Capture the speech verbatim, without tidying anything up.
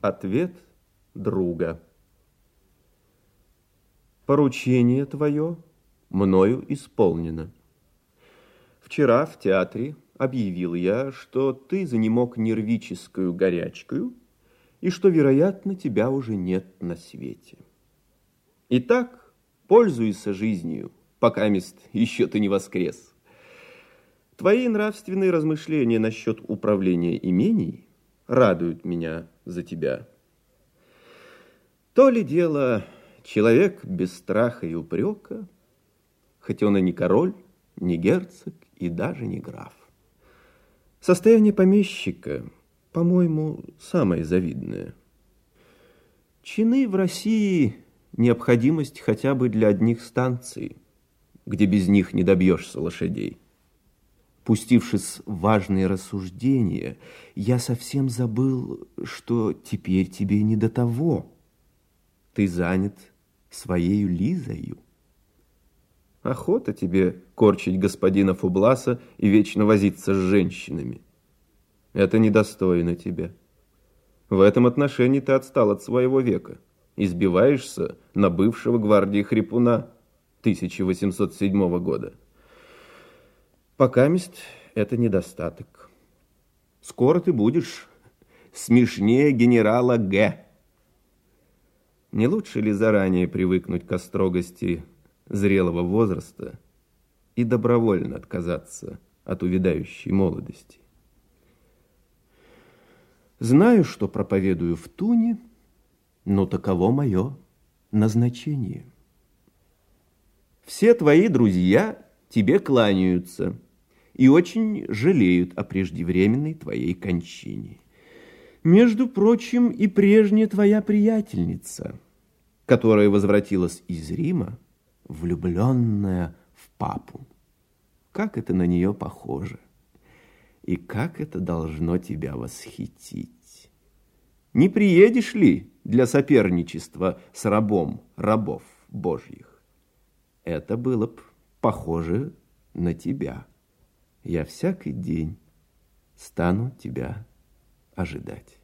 Ответ друга. Поручение твое мною исполнено. Вчера в театре объявил я, что ты занемог нервическую горячкою и что, вероятно, тебя уже нет на свете. Итак, пользуйся жизнью, покамест еще ты не воскрес. Твои нравственные размышления насчет управления имений радуют меня за тебя. То ли дело человек без страха и упрека, хоть он и не король, не герцог и даже не граф. Состояние помещика, по-моему, самое завидное. Чины в России – необходимость хотя бы для одних станций, где без них не добьешься лошадей. Пустившись в важные рассуждения, я совсем забыл, что теперь тебе не до того. Ты занят своею Лизою. Охота тебе корчить господина Фубласа и вечно возиться с женщинами. Это недостойно тебя. В этом отношении ты отстал от своего века. Избиваешься на бывшего гвардии хрипуна тысяча восемьсот седьмого года. Покамест это недостаток. Скоро ты будешь смешнее генерала Г. Не лучше ли заранее привыкнуть к строгости зрелого возраста и добровольно отказаться от увядающей молодости? Знаю, что проповедую в туне, но таково мое назначение. Все твои друзья тебе кланяются и очень жалеют о преждевременной твоей кончине. Между прочим, и прежняя твоя приятельница, которая возвратилась из Рима, влюбленная в папу. Как это на нее похоже, и как это должно тебя восхитить. Не приедешь ли для соперничества с рабом рабов Божьих? Это было б похоже на тебя. Я всякий день стану тебя ожидать.